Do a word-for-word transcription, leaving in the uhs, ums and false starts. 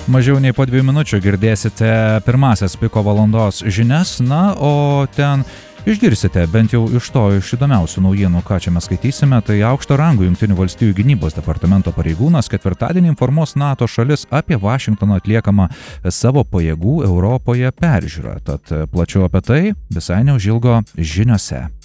Mažiau nei po dviejų minučių girdėsite pirmasias piko valandos žinias, na, o ten išgirsite bent jau iš to iš įdomiausių naujienų, ką čia mes skaitysime, tai aukšto rango Jungtinių valstijų gynybos departamento pareigūnas ketvirtadienį informuos NATO šalis apie Vašingtono atliekamą savo pajėgų Europoje peržiūrą. Tad plačiau apie tai visai neužilgo žiniose.